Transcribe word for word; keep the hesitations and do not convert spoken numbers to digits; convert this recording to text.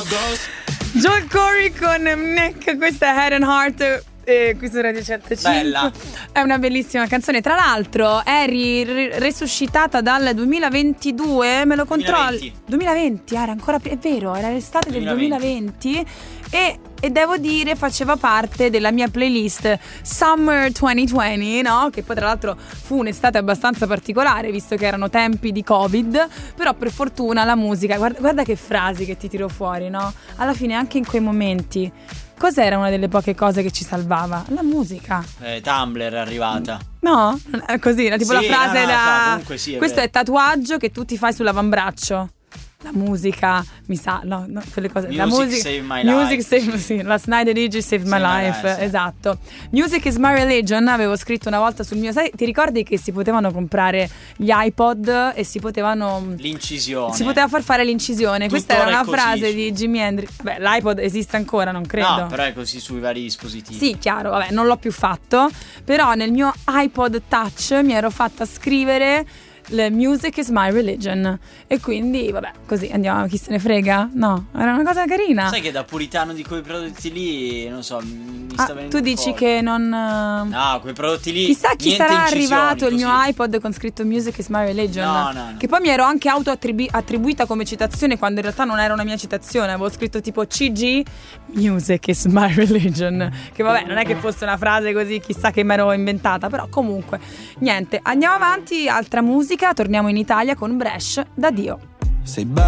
Joel Corey con Nick, questa è Head and Heart. Eh, qui su Radio centocinque. Bella. È una bellissima canzone. Tra l'altro è ri- resuscitata dal duemilaventidue. Me lo controlli? duemilaventi duemilaventi, era ancora più. È vero, era l'estate del duemilaventi. duemilaventi. E, e devo dire faceva parte della mia playlist Summer duemilaventi, no? Che poi tra l'altro fu un'estate abbastanza particolare, visto che erano tempi di Covid. Però per fortuna la musica, guarda, guarda che frasi che ti tiro fuori, no? Alla fine anche in quei momenti, cos'era una delle poche cose che ci salvava? La musica. eh, Tumblr è arrivata. No? È così, era tipo Sì, la frase no, no, da so, comunque sì, è questo vero. è tatuaggio che tu ti fai sull'avambraccio. La musica mi sa, no, no, quelle cose. La Music musica Save My Music Life. save, sì, Last Night the D J Saved My Save My Life, Life, sì. esatto. Music is my religion, avevo scritto una volta sul mio site. Ti ricordi che si potevano comprare gli iPod e si potevano L'incisione. si poteva far fare l'incisione. Questa Tuttora era è una così frase su- di Jimi Hendrix. Beh, l'iPod esiste ancora, non credo. No, però è così sui vari dispositivi. Sì, chiaro, vabbè, non l'ho più fatto. Però nel mio iPod Touch mi ero fatta scrivere le Music is my religion. E quindi, vabbè, così andiamo, chi se ne frega? No, era una cosa carina. Sai che da puritano di quei prodotti lì, non so, mi Ah, sta venendo tu dici fuori. che non... No, quei prodotti lì. Chissà chi niente sarà incisioni, arrivato il mio così. iPod con scritto Music is my religion. No, no, no. Che poi mi ero anche auto attribu- attribuita come citazione, quando in realtà non era una mia citazione. Avevo scritto tipo C G Music is my religion. Che vabbè, non è che fosse una frase così, chissà che mi ero inventata. Però comunque, niente, andiamo avanti. Altra musica, torniamo in Italia con Bresh da Dio. Sei